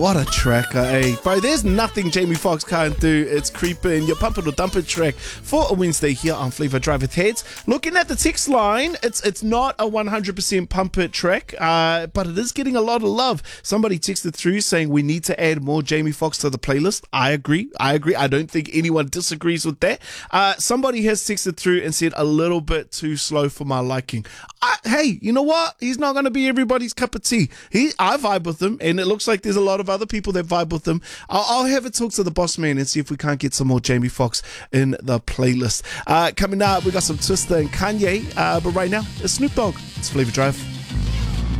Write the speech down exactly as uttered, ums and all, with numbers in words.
What a track, eh? Bro, there's nothing Jamie Foxx can't do. It's creeping. Your Pump It or Dump It track for a Wednesday here on Flavor Drive with Heads. Looking at the text line, it's it's not a one hundred percent Pump It track, uh, but it is getting a lot of love. Somebody texted through saying we need to add more Jamie Foxx to the playlist. I agree. I agree. I don't think anyone disagrees with that. Uh, somebody has texted through and said a little bit too slow for my liking. I, hey, you know what? He's not going to be everybody's cup of tea. He, I vibe with him, and it looks like there's a lot of other people that vibe with him. I'll, I'll have a talk to the boss man and see if we can't get some more Jamie Foxx in the playlist. Uh, coming up, we got some Twista and Kanye, uh, but right now, it's Snoop Dogg. It's Flavor Drive.